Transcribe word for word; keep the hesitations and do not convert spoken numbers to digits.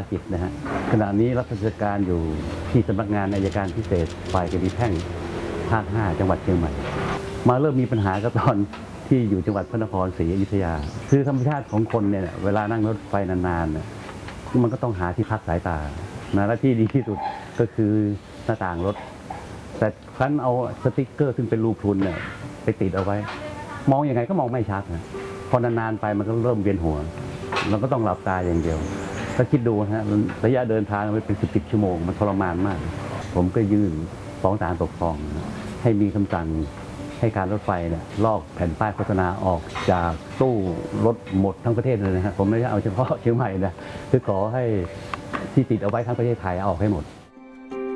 กิจนะฮะขณะนี้รับราชการอยู่ที่สำนักงานอัยการพิเศษฝ่ายคดีแพ่งภาคห้าจังหวัดเชียงใหม่มาเริ่มมีปัญหาก็ตอนที่อยู่จังหวัดพระนครศรีอยุธยาคือธรรมชาติของคนเนี่ยเวลานั่งรถไฟนานๆเนี่ยมันก็ต้องหาที่พักสายตานะและที่ดีที่สุดก็คือหน้าต่างรถแต่ครั้นเอาสติ๊กเกอร์ซึ่งเป็นรูพรุนเนี่ยไปติดเอาไว้มองยังไงก็มองไม่ชัดนะพอนานๆไปมันก็เริ่มเวียนหัวเราก็ต้องหลับตาอย่างเดียวถ้าคิดดูนะฮะระยะเดินทางไปเป็นสิบสิบชั่วโมงมันทรมานมากผมก็ยื่นฟ้องศาลปกครองให้มีคำสั่งให้การรถไฟเนี่ยลอกแผ่นป้ายโฆษณาออกจากตู้รถหมดทั้งประเทศเลยนะฮะผมไม่ได้เอาเฉพาะเชียงใหม่นะคือขอให้ที่ติดเอาไว้ทั้งประเทศไทยเอาออกให้หมด